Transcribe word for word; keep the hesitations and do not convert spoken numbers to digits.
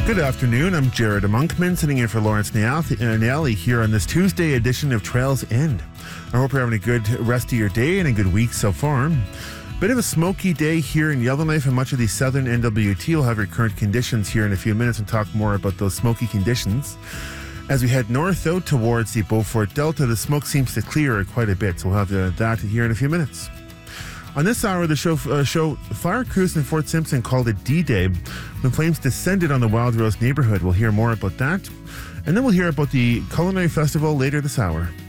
Good afternoon. I'm Jared Monkman, sitting in for Lawrence Nally here on this Tuesday edition of Trails End. I hope you're having a good rest of your day and a good week so far. Bit of a smoky day here in Yellowknife and much of the southern N W T. We'll have your current conditions here in a few minutes and talk more about those smoky conditions. As we head north, though, towards the Beaufort Delta, the smoke seems to clear quite a bit, so we'll have uh, that here in a few minutes. On this hour of the show, uh, show, fire crews in Fort Simpson called it D-Day when flames descended on the Wild Rose neighborhood. We'll hear more about that. And then we'll hear about the Culinary Festival later this hour.